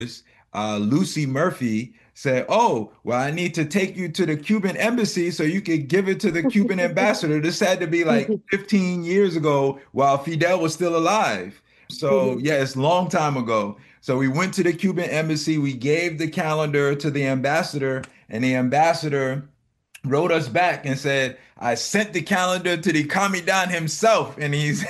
Lucy Murphy said, "Oh, well, I need to take you to the Cuban embassy so you could give it to the Cuban ambassador." This had to be like 15 years ago while Fidel was still alive. So, yeah, it's a long time ago. So we went to the Cuban embassy, we gave the calendar to the ambassador, and the ambassador wrote us back and said, I sent the calendar to the commandant himself. And he's,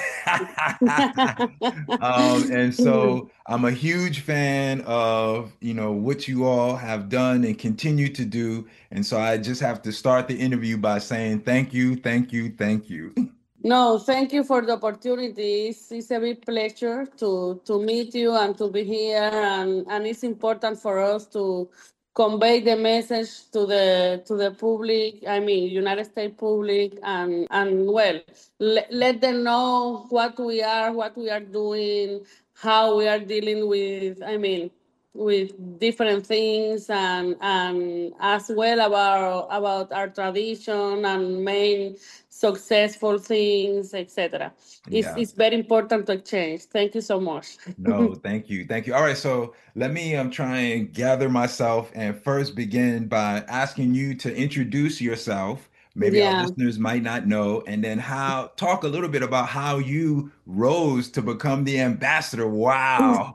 and so I'm a huge fan of, what you all have done and continue to do. And so I just have to start the interview by saying thank you, thank you, thank you. No, thank you for the opportunity. It's a big pleasure to meet you and to be here. And it's important for us to convey the message to the public, I mean, United States public, and well, let them know what we are doing, how we are dealing with, I mean, with different things and as well about our tradition and main successful things, etc. Yeah. It's very important to exchange. Thank you so much. No, thank you. Thank you. All right, so let me try and gather myself and first begin by asking you to introduce yourself. Maybe our Yeah. listeners might not know, and then how talk a little bit about how you rose to become the ambassador. Wow.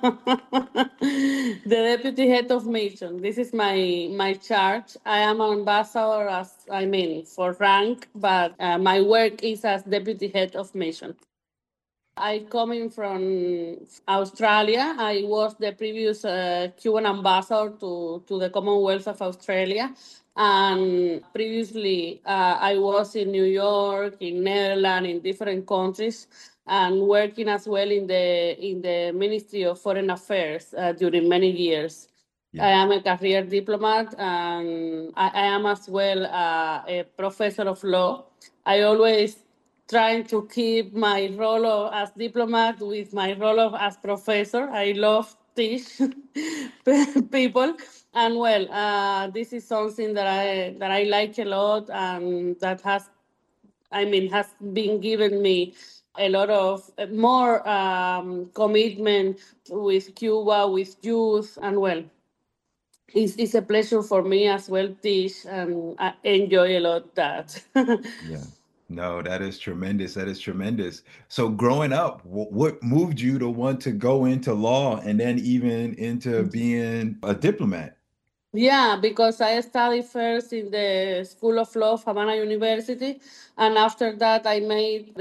The deputy head of mission. This is my charge. I am an ambassador, as I mean, for rank, but my work is as deputy head of mission. I coming from Australia. I was the previous Cuban ambassador to the Commonwealth of Australia. And previously, I was in New York, in Netherlands, in different countries, and working as well in the Ministry of Foreign Affairs during many years. I Yeah. am a career diplomat, and I am as well a professor of law. I always trying to keep my role as diplomat with my role as professor. I love teach people, and well, this is something that I like a lot, and that has, I mean, has been given me a lot of more commitment with Cuba, with youth, and well, it's a pleasure for me as well teach, and I enjoy a lot that. Yeah. No, that is tremendous. That is tremendous. So growing up, what moved you to want to go into law and then even into being a diplomat? Yeah, because I studied first in the School of Law of Havana University, and after that I made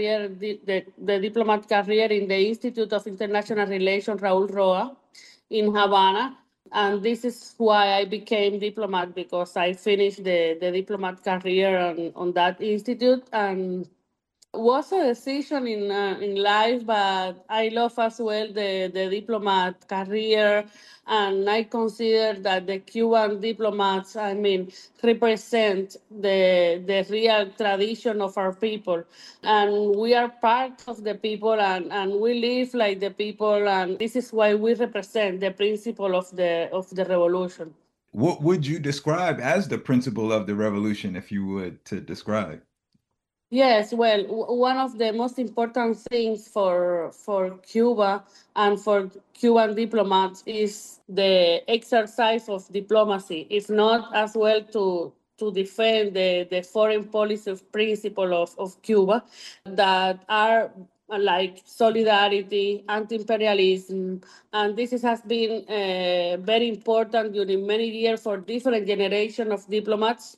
the diplomat career in the Institute of International Relations Raúl Roa in Havana, and this is why I became diplomat because I finished the diplomat career on that institute, and was a decision in life, but I love as well the diplomat career, and I consider that the Cuban diplomats, I mean, represent the real tradition of our people, and we are part of the people, and we live like the people, and this is why we represent the principle of the revolution. What would you describe as the principle of the revolution, if you would to describe? Yes, well, one of the most important things for Cuba and for Cuban diplomats is the exercise of diplomacy, if not as well to defend the foreign policy principle of Cuba that are like solidarity, anti-imperialism, and has been very important during many years for different generation of diplomats,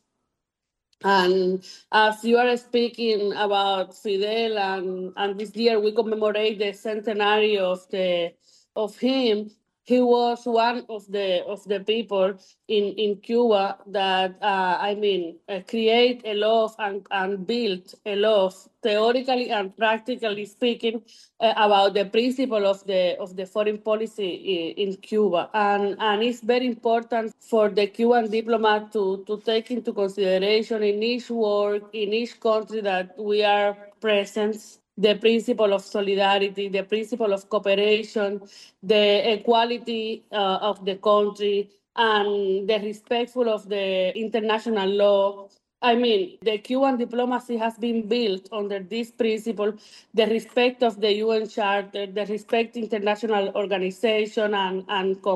and as you are speaking about Fidel, and this year we commemorate the centenary of him. He was one of the people in Cuba that I mean create a law and build a law, theoretically and practically speaking, about the principle of the foreign policy in Cuba, and it's very important for the Cuban diplomat to take into consideration in each work in each country that we are present the principle of solidarity, the principle of cooperation, the equality of the country, and the respectful of the international law. I mean, the Cuban diplomacy has been built under this principle, the respect of the UN Charter, the respect international organization and